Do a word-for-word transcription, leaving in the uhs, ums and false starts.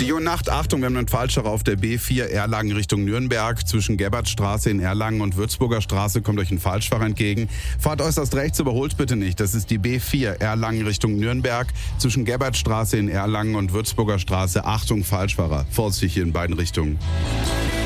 Die Nacht, Achtung, wir haben einen Falscher auf der B vier Erlangen Richtung Nürnberg. Zwischen Gerbertstraße in Erlangen und Würzburger Straße kommt euch ein Falschfahrer entgegen. Fahrt äußerst rechts, überholt bitte nicht. Das ist die B vier Erlangen Richtung Nürnberg. Zwischen Gerbertstraße in Erlangen und Würzburger Straße. Achtung, Falschfahrer. Vorsichtig hier in beiden Richtungen.